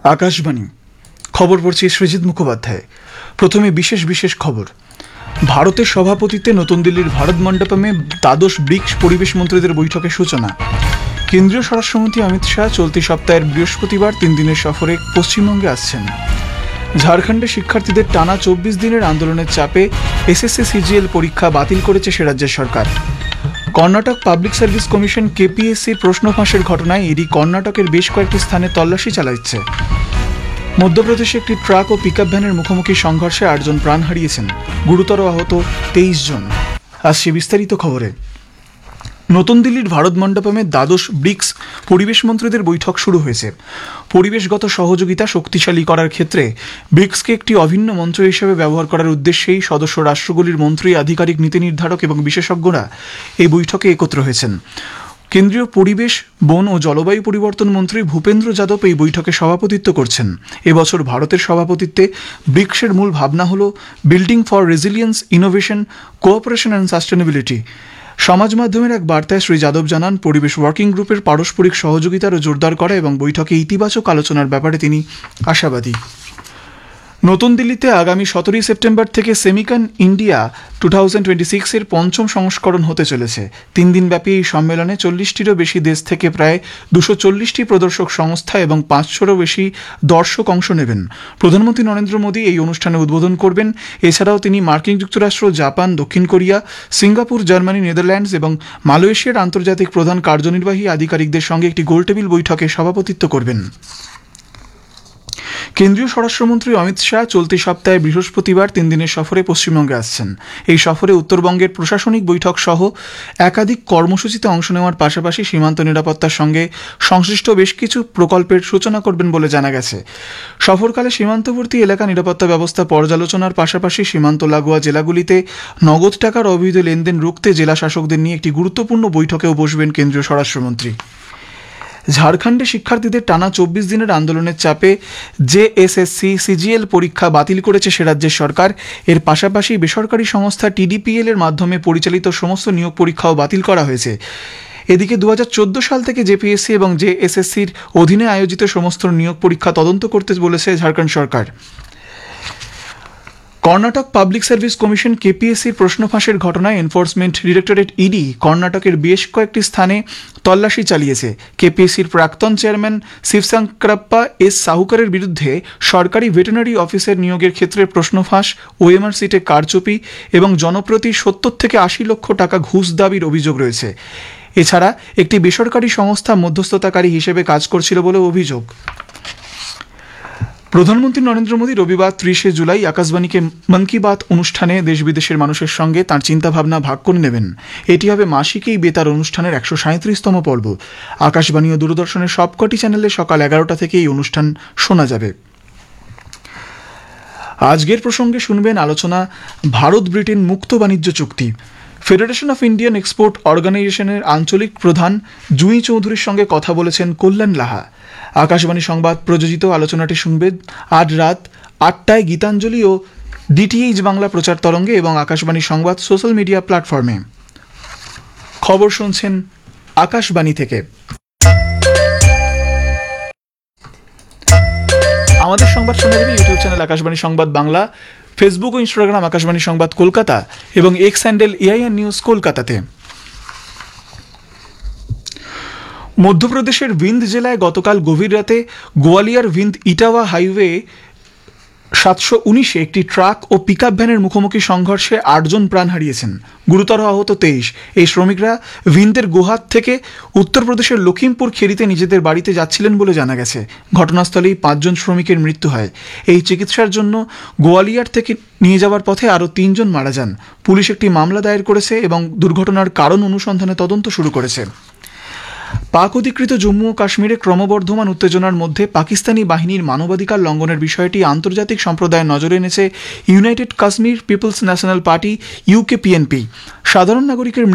আকাশবাণী খবর পড়ছি সৃজিত মুখোপাধ্যায়। প্রথমে বিশেষ খবর। ভারতের সভাপতিত্বে নতুন দিল্লির ভারত মণ্ডপমে দ্বাদশ ব্রিক্স পরিবেশ মন্ত্রীদের বৈঠকের সূচনা। কেন্দ্রীয় স্বরাষ্ট্রমন্ত্রী অমিত শাহ চলতি সপ্তাহের বৃহস্পতিবার 3 দিনের সফরে পশ্চিমবঙ্গে আসছেন। ঝাড়খণ্ডে শিক্ষার্থীদের টানা 24 দিনের আন্দোলনের চাপে এসএসসি সিজিএল পরীক্ষা বাতিল করেছে সে রাজ্যের সরকার। কর্ণাটক পাবলিক সার্ভিস কমিশন কেপিএসসির প্রশ্ন ফাঁসের ঘটনায় ইডি কর্ণাটকের বেশ কয়েকটি স্থানে তল্লাশি চালাচ্ছে। মধ্যপ্রদেশে একটি ট্রাক ও পিকআপ ভ্যানের মুখোমুখি সংঘর্ষে 8 জন প্রাণ হারিয়েছেন, গুরুতর আহত 23 জন। আসছে বিস্তারিত খবরে। নতুন দিল্লির ভারত মণ্ডপমে দ্বাদশ ব্রিক্স পরিবেশ মন্ত্রীদের বৈঠক শুরু হয়েছে। পরিবেশগত সহযোগিতা শক্তিশালী করার ক্ষেত্রে ব্রিক্সকে একটি অভিন্ন মঞ্চ হিসেবে ব্যবহার করার উদ্দেশ্যেই সদস্য রাষ্ট্রগুলির মন্ত্রী, আধিকারিক, নীতি নির্ধারক এবং বিশেষজ্ঞরা এই বৈঠকে একত্র হয়েছেন। কেন্দ্রীয় পরিবেশ, বন ও জলবায়ু পরিবর্তন মন্ত্রী ভূপেন্দ্র যাদব এই বৈঠকে সভাপতিত্ব করছেন। এবছর ভারতের সভাপতিত্বে ব্রিক্সের মূল ভাবনা হল building for resilience, innovation, cooperation and sustainability. সমাজ মাধ্যমের এক বার্তায় শ্রী যাদব জানান, পরিবেশ ওয়ার্কিং গ্রুপের পারস্পরিক সহযোগিতারও জোরদার করা এবং বৈঠকে ইতিবাচক আলোচনার ব্যাপারে তিনি আশাবাদী। নতুন দিল্লিতে আগামী 17 সেপ্টেম্বর থেকে সেমিকন ইন্ডিয়া 2026 এর পঞ্চম সংস্করণ হতে চলেছে। 3 দিনব্যাপী এই সম্মেলনে 40টিরও বেশি দেশ থেকে প্রায় 240টি প্রদর্শক সংস্থা এবং 500রও বেশি দর্শক অংশ নেবেন। প্রধানমন্ত্রী নরেন্দ্র মোদী এই অনুষ্ঠানে উদ্বোধন করবেন। এছাড়াও তিনি মার্কিন যুক্তরাষ্ট্র, জাপান, দক্ষিণ কোরিয়া, সিঙ্গাপুর, জার্মানি, নেদারল্যান্ডস এবং মালয়েশিয়ার আন্তর্জাতিক প্রধান কার্যনির্বাহী আধিকারিকদের সঙ্গে একটি গোলটেবিল বৈঠকে সভাপতিত্ব করবেন। কেন্দ্রীয় স্বরাষ্ট্রমন্ত্রী অমিত শাহ চলতি সপ্তাহে বৃহস্পতিবার 3 দিনের সফরে পশ্চিমবঙ্গে আসছেন। এই সফরে উত্তরবঙ্গের প্রশাসনিক বৈঠক সহ একাধিক কর্মসূচিতে অংশ নেওয়ার পাশাপাশি সীমান্ত নিরাপত্তার সঙ্গে সংশ্লিষ্ট বেশ কিছু প্রকল্পের সূচনা করবেন বলে জানা গেছে। সফরকালে সীমান্তবর্তী এলাকা নিরাপত্তা ব্যবস্থা পর্যালোচনার পাশাপাশি সীমান্ত লাগোয়া জেলাগুলিতে নগদ টাকার অবৈধ লেনদেন রুখতে জেলা শাসকদের নিয়ে একটি গুরুত্বপূর্ণ বৈঠকেও বসবেন কেন্দ্রীয় স্বরাষ্ট্রমন্ত্রী। ঝাড়খণ্ডে শিক্ষার্থীদের টানা 24 দিনের আন্দোলনের চাপে জেএসএসসি সিজিএল পরীক্ষা বাতিল করেছে সে রাজ্যের সরকার। এর পাশাপাশি বেসরকারি সংস্থা টিডিপিএল এর মাধ্যমে পরিচালিত সমস্ত নিয়োগ পরীক্ষাও বাতিল করা হয়েছে। এদিকে 2014 সাল থেকে জেপিএসসি এবং জেএসএসসির অধীনে আয়োজিত সমস্ত নিয়োগ পরীক্ষা তদন্ত করতে বলেছে ঝাড়খণ্ড সরকার। কর্ণাটক পাবলিক সার্ভিস কমিশন কেপিএসসির প্রশ্ন ফাঁসের ঘটনায় এনফোর্সমেন্ট ডিরেক্টরেট ইডি কর্ণাটকের বেশ কয়েকটি স্থানে তল্লাশি চালিয়েছে। কেপিএসসির প্রাক্তন চেয়ারম্যান শিবশঙ্করাপ্পা এস সাহুকারের বিরুদ্ধে সরকারি ভেটেরিনারি অফিসের নিয়োগের ক্ষেত্রে প্রশ্ন ফাঁস, ওএমআর সিটে কারচুপি এবং জনপ্রতি 70 থেকে 80 লক্ষ টাকা ঘুষ দাবির অভিযোগ রয়েছে। এছাড়া একটি বেসরকারি সংস্থা মধ্যস্থতাকারী হিসেবে কাজ করছিল বলে অভিযোগ। প্রধানমন্ত্রী নরেন্দ্র মোদী রবিবার 30 জুলাই আকাশবাণীকে মন কি বাত অনুষ্ঠানে দেশ বিদেশের মানুষের সঙ্গে তাঁর চিন্তাভাবনা ভাগ করে নেবেন। এটি হবে মাসিক এই বেতার অনুষ্ঠানের 137তম পর্ব। আকাশবাণী ও দূরদর্শনের সবকটি চ্যানেলে সকাল 11টা থেকে এই অনুষ্ঠান শোনা যাবে। আজকের প্রসঙ্গে শুনবেন আলোচনা ভারত ব্রিটেন মুক্ত বাণিজ্য চুক্তি। ফেডারেশন অফ ইন্ডিয়ান এক্সপোর্ট অর্গানাইজেশনের আঞ্চলিক প্রধান জুঁই চৌধুরীর সঙ্গে কথা বলেছেন কল্যাণ লাহা। আকাশবাণী সংবাদ প্রযোজিত আলোচনাটি শুনবেন আজ রাত 8টায় গীতাঞ্জলি ও ডিটিএইচ বাংলা প্রচার তরঙ্গে এবং আকাশবাণী সংবাদ সোশ্যাল মিডিয়া প্ল্যাটফর্মে। খবর শুনছেন আকাশবাণী থেকে। আমাদের সংবাদ শোনা যাবে ইউটিউব চ্যানেল আকাশবাণী সংবাদ বাংলা, ফেসবুক ও ইনস্টাগ্রাম আকাশবাণী সংবাদ কলকাতা এবং এক্স হ্যান্ডেল এআইএন নিউজ কলকাতাতে। মধ্যপ্রদেশের ভিন্দ জেলায় গতকাল গভীর রাতে গোয়ালিয়র ভিন্দ ইটাওয়া হাইওয়ে 719-এ একটি ট্রাক ও পিকআপ ভ্যানের মুখোমুখি সংঘর্ষে 8 জন প্রাণ হারিয়েছেন, গুরুতর আহত 23। এই শ্রমিকরা ভিন্দের গোহাত থেকে উত্তরপ্রদেশের লখিমপুর খেরিতে নিজেদের বাড়িতে যাচ্ছিলেন বলে জানা গেছে। ঘটনাস্থলেই 5 জন শ্রমিকের মৃত্যু হয়। এই চিকিৎসার জন্য গোয়ালিয়র থেকে নিয়ে যাওয়ার পথে আরও 3 জন মারা যান। পুলিশ একটি মামলা দায়ের করেছে এবং দুর্ঘটনার কারণ অনুসন্ধানে তদন্ত শুরু করেছে। পাক অধিকৃত জম্মু ও কাশ্মীরে ক্রমবর্ধমান উত্তেজনার মধ্যে পাকিস্তানি বাহিনীর মানবাধিকার লঙ্ঘনের বিষয়টি আন্তর্জাতিক সম্প্রদায়ের নজরে এনেছে United Kashmir people's national party ইউকেপিএনপি। সাধারণ নাগরিকের